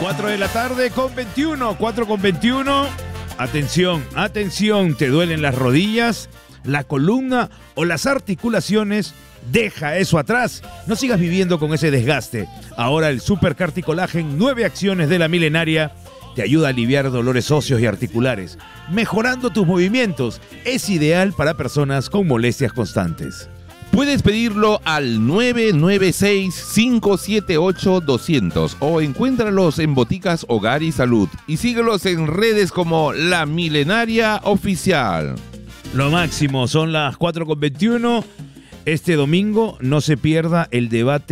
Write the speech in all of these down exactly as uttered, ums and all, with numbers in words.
cuatro de la tarde con veintiuno, cuatro con veintiuno. Atención, atención, ¿te duelen las rodillas, la columna o las articulaciones? Deja eso atrás, no sigas viviendo con ese desgaste. Ahora el Super Carticolagen, nueve acciones de la milenaria, te ayuda a aliviar dolores óseos y articulares, mejorando tus movimientos. Es ideal para personas con molestias constantes. Puedes pedirlo al nueve nueve seis, cinco siete ocho, dos cero cero o encuéntralos en Boticas Hogar y Salud y síguelos en redes como La Milenaria Oficial. Lo máximo, son las cuatro con veintiuno. Este domingo no se pierda el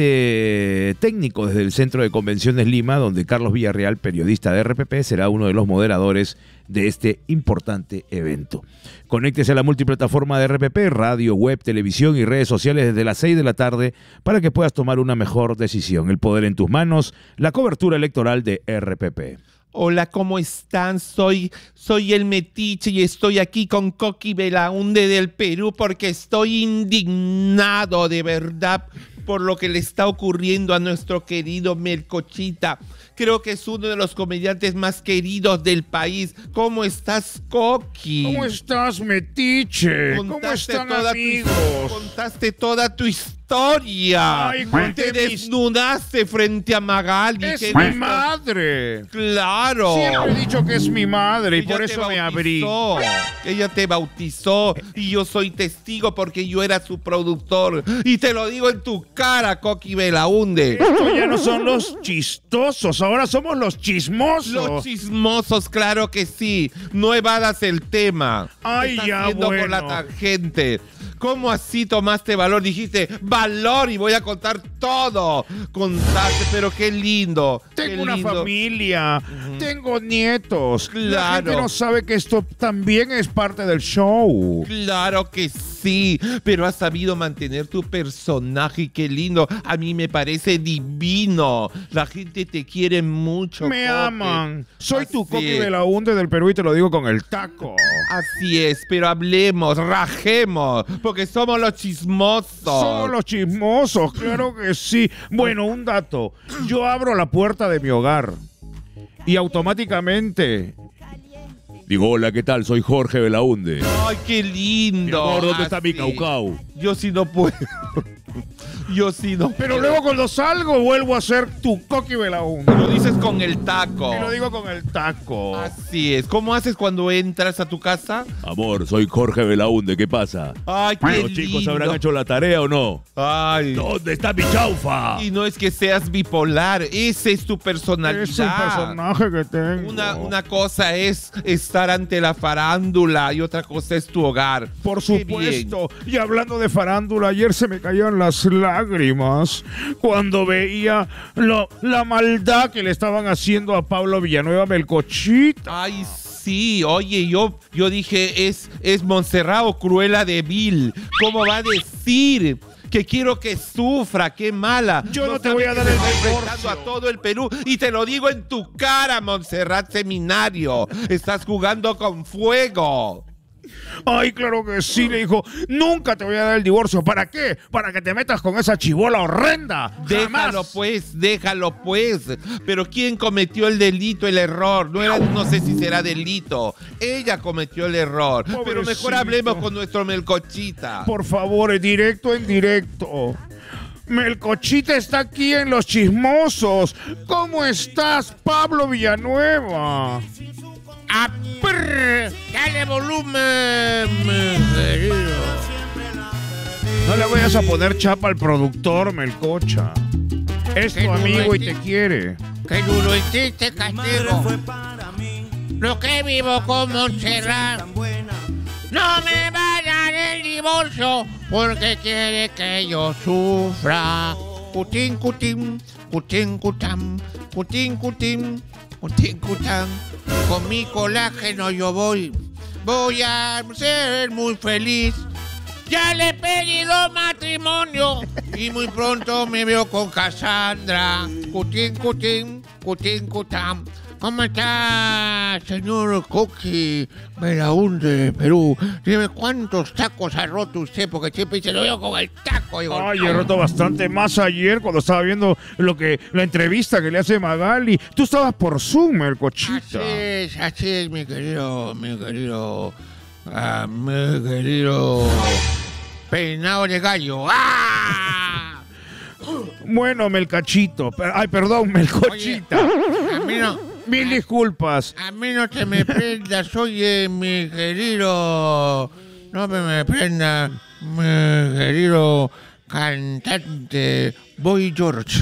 debate técnico desde el Centro de Convenciones Lima, donde Carlos Villarreal, periodista de R P P, será uno de los moderadores de este importante evento. Conéctese a la multiplataforma de R P P, radio, web, televisión y redes sociales desde las seis de la tarde para que puedas tomar una mejor decisión. El poder en tus manos, la cobertura electoral de R P P. Hola, ¿cómo están? Soy, soy el Metiche y estoy aquí con Coqui Belaúnde del Perú porque estoy indignado de verdad por lo que le está ocurriendo a nuestro querido Melcochita. Creo que es uno de los comediantes más queridos del país. ¿Cómo estás, Coqui? ¿Cómo estás, Metiche? ¿Cómo están, amigos? Tu, contaste toda tu historia. Ay, te desnudaste mis... frente a Magali. Es mi esto... madre. Claro. Siempre he dicho que es mi madre y Ella por eso bautizó. me abrí. Ella te bautizó y yo soy testigo porque yo era su productor. Y te lo digo en tu cara, Coqui Belaúnde. Esto ya no son los chistosos, ahora somos los chismosos. Los chismosos, claro que sí. No evadas el tema. Ay, Estás ya, yendo bueno. por la tangente. ¿Cómo así tomaste valor? Dijiste, valor y voy a contar todo. Contaste, pero qué lindo. Tengo qué una lindo. familia, uh-huh. Tengo nietos. Claro. La gente no sabe que esto también es parte del show. Claro que sí, pero has sabido mantener tu personaje y qué lindo. A mí me parece divino. La gente te quiere mucho. Me Coque. aman. Soy Así tu Coqui es. Belaúnde del Perú y te lo digo con el taco. Así es, pero hablemos, rajemos, porque somos los chismosos. Somos los chismosos, claro que sí. Bueno, un dato. Yo abro la puerta de mi hogar y automáticamente digo, hola, ¿qué tal? Soy Jorge Belaúnde. Ay, qué lindo. Mi amor, ¿dónde está Así. mi caucao? Yo sí no puedo. Yo sí no Pero puedo. luego cuando salgo vuelvo a ser tu Coqui Belaúnde. Lo dices con el taco. Te lo digo con el taco. Así es. ¿Cómo haces cuando entras a tu casa? Amor, soy Jorge Belaúnde, ¿qué pasa? Ay, qué ¿Los chicos lindo. habrán hecho la tarea o no? Ay. ¿Dónde está mi chaufa? Y no es que seas bipolar, ese es tu personalidad. Es el personaje que tengo. Una, una cosa es estar ante la farándula y otra cosa es tu hogar. Por Qué supuesto. Y hablando de farándula, ayer se me caían las lágrimas cuando veía lo, la maldad que le estaban haciendo a Pablo Villanueva Melcochita. Ay, sí, oye, yo, yo dije, es, es Montserrat o Cruella de Vil. ¿Cómo va a decir que quiero que sufra? ¡Qué mala! Yo no, no te sabe voy a que dar el está divorcio. enfrentando a todo el Perú y te lo digo en tu cara, Montserrat Seminario. Estás jugando con fuego. Ay, claro que sí, le dijo, nunca te voy a dar el divorcio. ¿Para qué? Para que te metas con esa chibola horrenda. Déjalo Jamás. pues, déjalo pues. Pero ¿quién cometió el delito, el error? No era, no sé si será delito. Ella cometió el error. Pobrecito. Pero mejor hablemos con nuestro Melcochita. Por favor, en directo, en directo. Melcochita está aquí en Los Chismosos. ¿Cómo estás, Pablo Villanueva? ¡Ah, prr! ¡Dale volumen! No le vayas a poner chapa al productor, Melcocha. Es tu amigo y te quiere. ¡Qué duro y triste castigo! Lo que vivo con Montserrat. No me va a dar el divorcio porque quiere que yo sufra. Cutín, cutín, cutín, cutam, cutín, cutín, cutín, cutam. Con mi colágeno yo voy, voy a ser muy feliz. Ya le he pedido matrimonio y muy pronto me veo con Cassandra. Cutín, cutín, cutín, cutam. ¿Cómo está, señor Coqui Belaúnde de Perú? Dime, ¿cuántos tacos ha roto usted? Porque siempre se lo veo con el taco. Digo, Ay, he roto bastante más ayer cuando estaba viendo lo que la entrevista que le hace Magali. Tú estabas por Zoom, Melcochita. Así es, así es, mi querido, mi querido, ah, mi querido peinado de gallo. ¡Ah! Bueno, Melcachito. Ay, perdón, Melcochita. Oye, a mí no, Mil disculpas. a mí no te me prendas, oye, mi querido, no me, me prenda, mi querido cantante Boy George.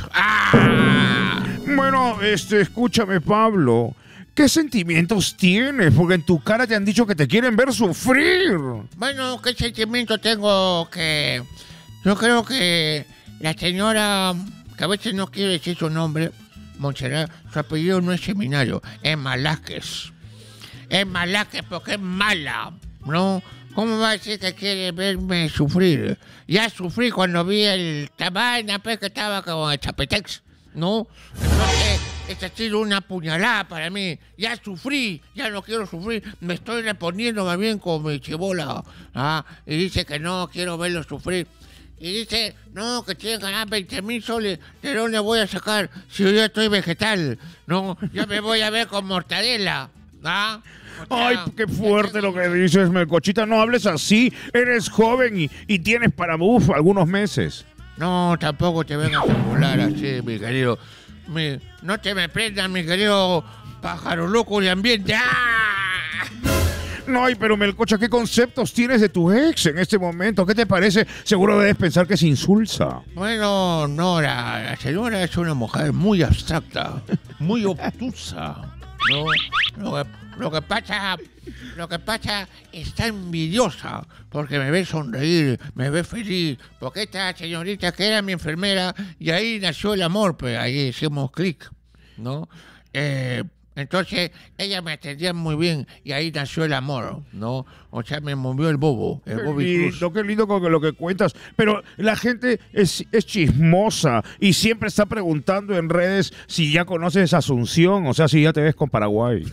¡Ah! Bueno, este, escúchame, Pablo. ¿Qué sentimientos tienes? Porque en tu cara te han dicho que te quieren ver sufrir. Bueno, ¿qué sentimiento tengo? Que yo creo que la señora, que a veces no quiere decir su nombre, Montserrat, su apellido no es Seminario, es Malásquez. Es Malásquez porque es mala, ¿no? ¿Cómo va a decir que quiere verme sufrir? Ya sufrí cuando vi el tamaño pues, que estaba con el Chapetex, ¿no? Entonces, esta ha sido una puñalada para mí. Ya sufrí, ya no quiero sufrir. Me estoy reponiendo más bien con mi chibola. ¿Ah? Y dice que no quiero verlo sufrir. Y dice, no, que tiene que ganar veinte mil soles. ¿De dónde voy a sacar si yo ya estoy vegetal? No, ya me voy a ver con mortadela. ¿Ah? O sea, Ay, qué fuerte lo que dices, Melcochita. No hables así. Eres joven y, y tienes para uf, algunos meses. No, tampoco te vengas a volar así, mi querido. Mi, no te me prendas, mi querido pájaro loco de ambiente. ¡Ah! No, ay, pero Melcocha, ¿qué conceptos tienes de tu ex en este momento? ¿Qué te parece? Seguro debes pensar que es insulsa. Bueno, no, la, la señora es una mujer muy abstracta, muy obtusa, ¿no? Lo que, lo que pasa, lo que pasa está envidiosa porque me ve sonreír, me ve feliz, porque esta señorita que era mi enfermera y ahí nació el amor, pues ahí hicimos clic, ¿no? Eh, Entonces, ella me atendía muy bien y ahí nació el amor, ¿no? O sea, me movió el bobo, el Qué Bobby Cruz. lindo, qué lindo con lo que cuentas. Pero la gente es, es chismosa y siempre está preguntando en redes si ya conoces a Asunción, o sea, si ya te ves con Paraguay.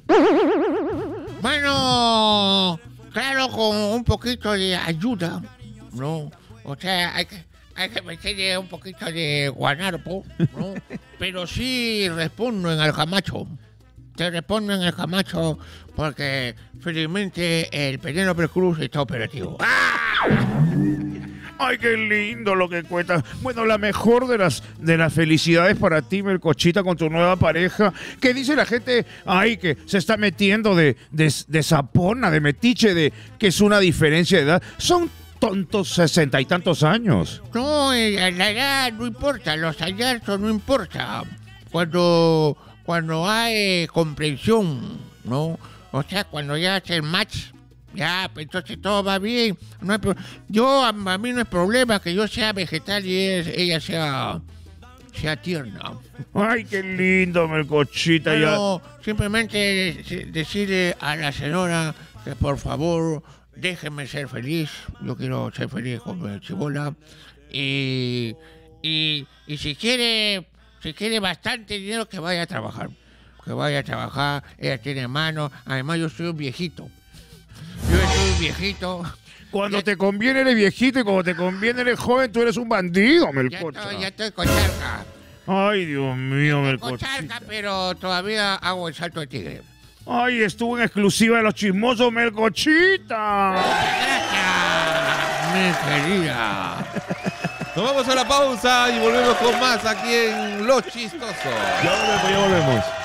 Bueno, claro, con un poquito de ayuda, ¿no? O sea, hay que, hay que meterle un poquito de guanarpo, ¿no? Pero sí respondo en el Camacho. Te respondo en el Camacho porque felizmente el Penélope Cruz está operativo. ¡Ah! Ay, qué lindo lo que cuentas. Bueno, la mejor de las de las felicidades para ti, Melcochita, con tu nueva pareja. ¿Qué dice la gente? Ay, que se está metiendo de, de, de sapona, de metiche, de que es una diferencia de edad. Son tontos sesenta y tantos años. No, eh, la edad no importa, los hallazgos no importa. Cuando, cuando hay comprensión, ¿no? O sea, cuando ya hace el match, ya, pues entonces todo va bien. No hay pro- yo, a, a mí no es problema que yo sea vegetal y es- ella sea, sea tierna. Ay, qué lindo, Melcochita. Pero simplemente de- decirle a la señora que por favor déjeme ser feliz. Yo quiero ser feliz con mi chibola. Y, y, y si quiere, si quiere bastante dinero, que vaya a trabajar. Que vaya a trabajar. Ella tiene manos. Además, yo soy un viejito. Yo soy un viejito. Ya, cuando te conviene eres viejito y cuando te conviene eres joven, tú eres un bandido, Ya Melcocha. estoy, ya estoy con charca. Ay, Dios mío, Con Melcochita. charca, pero todavía hago el salto de tigre. Ay, estuvo en exclusiva de los chismosos, Melcochita. Gracias, mi querida. Nos vamos a la pausa y volvemos con más aquí en Los Chistosos. Ya volvemos, ya volvemos.